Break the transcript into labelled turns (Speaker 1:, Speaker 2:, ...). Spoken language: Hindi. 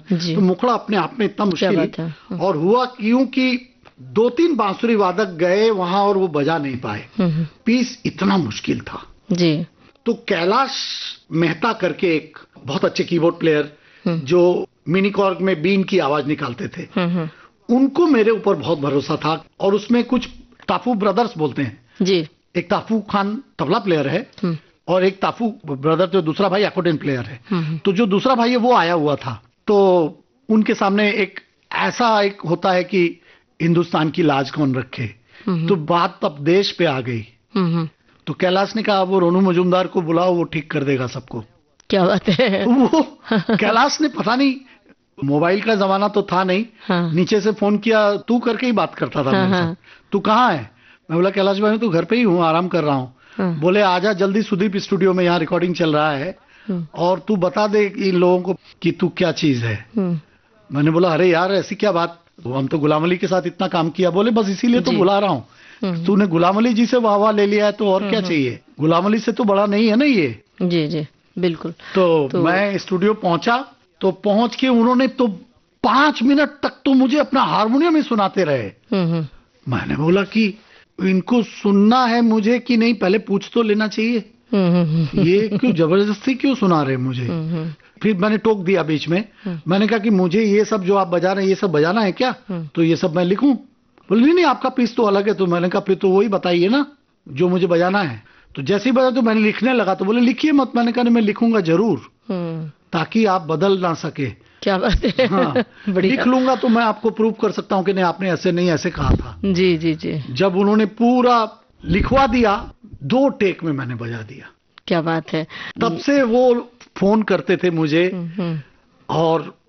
Speaker 1: तो मुखड़ा अपने आप में इतना मुश्किल है। और हुआ क्यों कि 2-3 बांसुरी वादक गए वहां और वो बजा नहीं पाए, पीस इतना मुश्किल था
Speaker 2: जी।
Speaker 1: तो कैलाश मेहता करके एक बहुत अच्छे कीबोर्ड प्लेयर जो मिनी कॉर्ग में बीन की आवाज निकालते थे, उनको मेरे ऊपर बहुत भरोसा था। और उसमें कुछ टाफू ब्रदर्स बोलते हैं
Speaker 2: जी,
Speaker 1: एक टाफू खान तबला प्लेयर है और एक टाफू ब्रदर जो दूसरा भाई अकॉर्डियन प्लेयर है। तो जो दूसरा भाई है वो आया हुआ था, तो उनके सामने एक ऐसा एक होता है कि हिंदुस्तान की लाज कौन रखे, तो बात अब देश पे आ गई। तो कैलाश ने कहा वो रोनू मजूमदार को बुलाओ, वो ठीक कर देगा सबको।
Speaker 2: क्या बात है।
Speaker 1: तो वो कैलाश ने पता नहीं, मोबाइल का जमाना तो था नहीं, नीचे से फोन किया, तू करके ही बात करता था मेरे साथ, तू कहाँ है? मैं बोला कैलाश भाई मैं तो घर पे ही हूँ, आराम कर रहा हूँ। बोले आजा जल्दी सुदीप स्टूडियो में, यहाँ रिकॉर्डिंग चल रहा है और तू बता दे इन लोगों को कि तू क्या चीज है। मैंने बोला अरे यार ऐसी क्या बात, हम तो गुलाम अली के साथ इतना काम किया। बोले बस इसीलिए तो बुला रहा हूँ, तूने गुलाम अली जी से वाह ले लिया है तो और क्या चाहिए, गुलाम अली से तो बड़ा नहीं है ना ये।
Speaker 2: जी जी बिल्कुल।
Speaker 1: तो मैं स्टूडियो पहुंचा, तो पहुंच के उन्होंने तो 5 मिनट तक तो मुझे अपना हारमोनियम ही सुनाते रहे। मैंने बोला कि इनको सुनना है मुझे कि नहीं, पहले पूछ तो लेना चाहिए, ये क्यों जबरदस्ती क्यों सुना रहे मुझे। फिर मैंने टोक दिया बीच में, मैंने कहा कि मुझे ये सब जो आप बजा रहे हैं ये सब बजाना है क्या, तो ये सब मैं लिखूं? बोले नहीं नहीं आपका पीस तो अलग है। तो मैंने कहा फिर तो वही बताइए ना जो मुझे बजाना है। तो जैसे ही बजा तो मैंने लिखने लगा, तो बोले लिखिए मत। मैंने कहा मैं लिखूंगा जरूर, ताकि आप बदल ना सके।
Speaker 2: क्या बात है।
Speaker 1: हाँ, लिख लूंगा तो मैं आपको प्रूव कर सकता हूँ कि नहीं आपने ऐसे नहीं ऐसे कहा था।
Speaker 2: जी जी जी।
Speaker 1: जब उन्होंने पूरा लिखवा दिया, 2 टेक में मैंने बजा दिया।
Speaker 2: क्या बात है।
Speaker 1: तब से वो फोन करते थे मुझे और